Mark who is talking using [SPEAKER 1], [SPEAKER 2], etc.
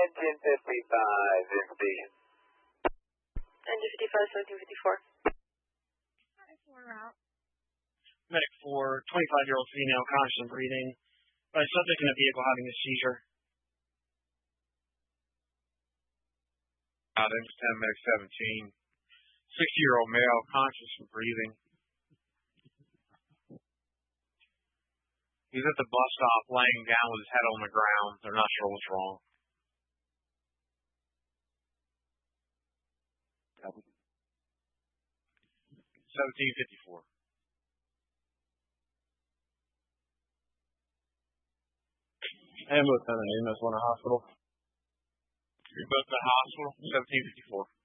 [SPEAKER 1] Engine 55, invitation.
[SPEAKER 2] Engine 55, 1754.
[SPEAKER 3] Medic 4, 25-year-old female, conscious and breathing. By subject in a vehicle having a seizure.
[SPEAKER 4] Engine 10, Medic 17. 60-year-old male, conscious and breathing. He's at the bus stop laying down with his head on the ground. They're not sure what's wrong. 1754.
[SPEAKER 5] And Lieutenant Amos went to hospital.
[SPEAKER 4] You're both at the hospital, 1754.